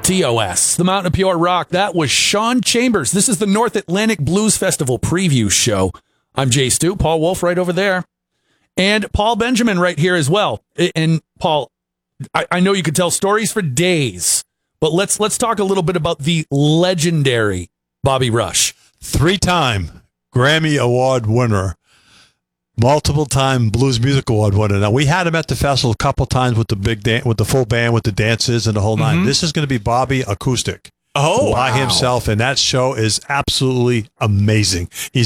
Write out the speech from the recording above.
TOS, the Mountain of Pure Rock. That was Sean Chambers. This is the North Atlantic Blues Festival preview show. I'm Jay Stu, Paul Wolf right over there, and Paul Benjamin right here as well. And Paul, I know you could tell stories for days, but let's talk a little bit about the legendary Bobby Rush. 3-time Grammy Award winner, multiple-time Blues Music Award winner. Now, we had him at the festival a couple times with the full band, with the dances and the whole nine. This is going to be Bobby acoustic by himself, and that show is absolutely amazing. He's